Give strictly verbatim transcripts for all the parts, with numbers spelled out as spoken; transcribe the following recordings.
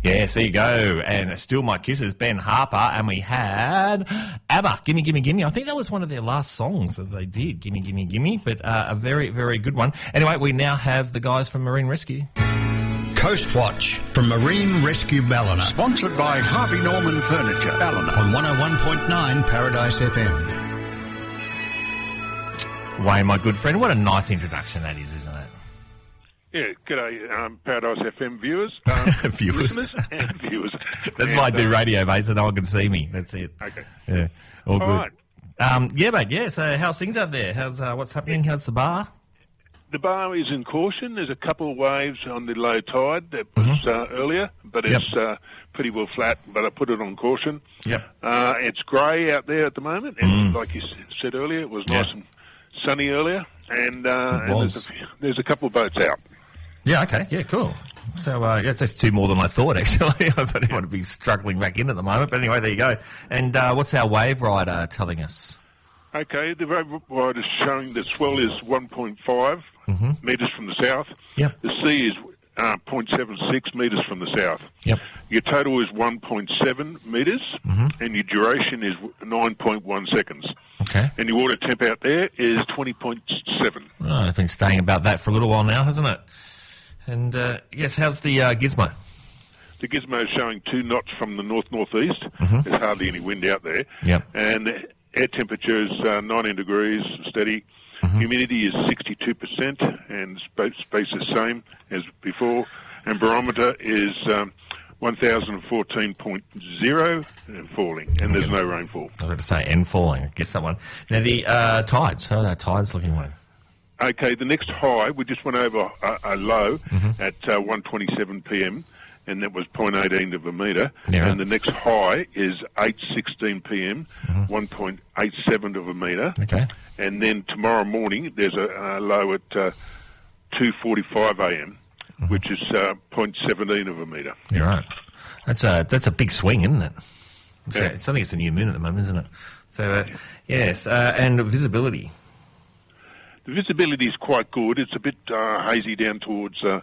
Yes, there you go. And Still My Kisses, Ben Harper. And we had ABBA, Gimme, Gimme, Gimme. I think that was one of their last songs that they did, Gimme, Gimme, Gimme. But uh, a very, very good one. Anyway, we now have the guys from Marine Rescue. Coast Watch from Marine Rescue Ballina. Sponsored by Harvey Norman Furniture, Ballina. On one oh one point nine Paradise F M. Wayne, my good friend, what a nice introduction that is, isn't it? Yeah, g'day, um, Paradise F M viewers. Um, viewers. Listeners and viewers. That's and, why I do uh, radio, mate, so no one can see me. That's it. Okay. Yeah, all, All good. right. Um, yeah, mate, yeah, so how's things out there? How's uh, What's happening? How's the bar? The bar is in caution. There's a couple of waves on the low tide that was Mm-hmm. uh, earlier, but Yep. it's uh, pretty well flat, but I put it on caution. Yep. Uh, it's grey out there at the moment, and Mm. like you s- said earlier, it was Yeah. nice and sunny earlier, and, uh, It and was. there's, a few, there's a couple of boats out. Yeah, okay, yeah, cool. So, uh, yes, that's two more than I thought, actually. I thought he would be struggling back in at the moment, but anyway, there you go. And uh, what's our wave rider telling us? Okay, the wave rider is showing the swell is one point five Mm-hmm. metres from the south. Yep. The sea is uh, zero point seven six metres from the south. Yep. Your total is one point seven metres, Mm-hmm. and your duration is nine point one seconds. Okay. And your water temp out there is twenty point seven. Oh, I've been staying about that for a little while now, hasn't it? And, uh, yes, how's the uh, gizmo? The gizmo is showing two knots from the north-northeast. Mhm. There's hardly any wind out there. Yep. And the air temperature is uh, nineteen degrees, steady. Mhm. Humidity is sixty-two percent, and space, space is same as before. And barometer is um, one thousand fourteen point zero and falling, and there's no rainfall. I was going to say and falling. I guess that one. Now, the uh, tides. How are the tides looking like? Okay, the next high, we just went over a, a low Mhm. at uh, one twenty-seven p m, and that was zero point one eight of a metre. Yeah, right. And the next high is eight sixteen p m, Mhm. one point eight seven of a metre. Okay. And then tomorrow morning, there's a, a low at uh, two forty-five a m, Mhm. which is uh, zero point one seven of a metre. You're right. That's a, that's a big swing, isn't it? It's, Yeah. a, it's, I think it's a new moon at the moment, isn't it? So, uh, yes, uh, and visibility. The visibility is quite good. It's a bit uh, hazy down towards uh,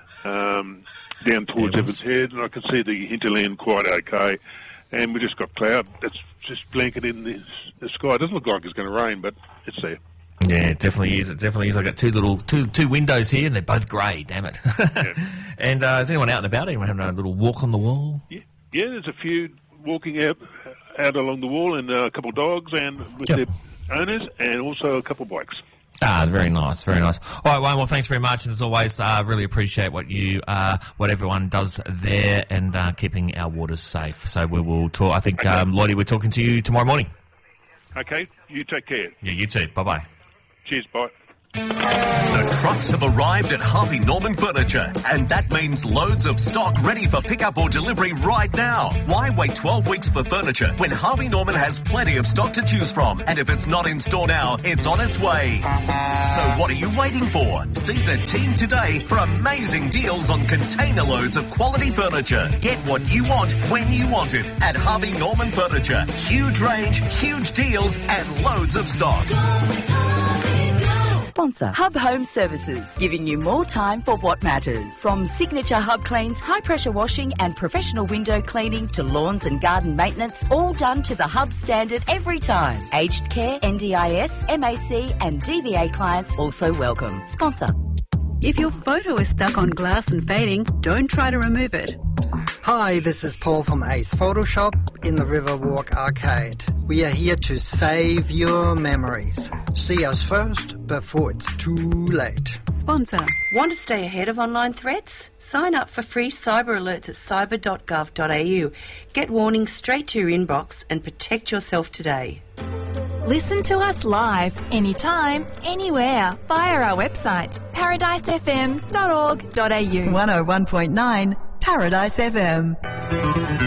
um, down towards Yeah, Evans Head, and I can see the hinterland quite okay. And we just got cloud that's just blanketing the, the sky. It doesn't look like it's going to rain, but it's there. Yeah, it definitely is. It definitely is. I've got two little two two windows here, and they're both grey. Damn it! Yeah. And uh, is anyone out and about? Anyone having a little walk on the wall? Yeah, yeah. There's a few walking out out along the wall, and uh, a couple of dogs, and with Yep. their owners, and also a couple of bikes. Ah, very nice, very nice. All right, Wayne. Well, thanks very much, and as always, uh, really appreciate what you, uh, what everyone does there, and uh, keeping our waters safe. So we will talk. I think, Okay. um, Lloydie, we're talking to you tomorrow morning. Okay, you take care. Yeah, you too. Bye bye. Cheers, bye. The trucks have arrived at Harvey Norman Furniture, and that means loads of stock ready for pickup or delivery right now. Why wait twelve weeks for furniture when Harvey Norman has plenty of stock to choose from? And if it's not in store now, it's on its way. So what are you waiting for? See the team today for amazing deals on container loads of quality furniture. Get what you want when you want it at Harvey Norman Furniture. Huge range, huge deals, and loads of stock. Sponsor Hub Home Services, giving you more time for what matters. From signature Hub cleans, high pressure washing and professional window cleaning to lawns and garden maintenance, all done to the Hub standard every time. Aged care, N D I S, M A C and D V A clients also welcome. Sponsor. If your photo is stuck on glass and fading, don't try to remove it. Hi, this is Paul from Ace Photoshop in the Riverwalk Arcade. We are here to save your memories. See us first before it's too late. Sponsor. Want to stay ahead of online threats? Sign up for free cyber alerts at cyber dot gov dot a u. Get warnings straight to your inbox and protect yourself today. Listen to us live, anytime, anywhere, via our website, paradise f m dot org dot a u. one oh one point nine Paradise F M.